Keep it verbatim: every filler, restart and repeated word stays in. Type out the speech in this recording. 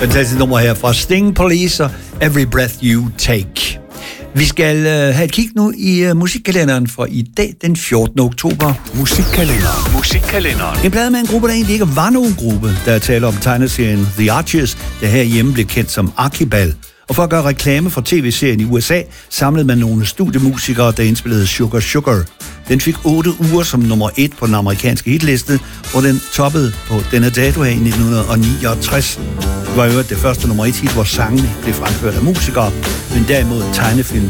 Fantastisk nummer her fra Sting Police og Every Breath You Take. Vi skal uh, have et kig nu i uh, musikkalenderen for i dag, den fjortende oktober. Musikkalenderen. Musikkalenderen. En plade med en gruppe, der egentlig ikke var nogen gruppe, der taler om tegneserien The Archers, der herhjemme blev kendt som Archibald. Og for at gøre reklame for tv-serien i U S A, samlede man nogle studiemusikere, der indspillede Sugar Sugar. Den fik otte uger som nummer et på den amerikanske hitliste, hvor den toppede på denne dato her i nitten niogtres. Det var jo det første nummer et hit, hvor sangene blev fremført af musikere, men derimod tegnefilm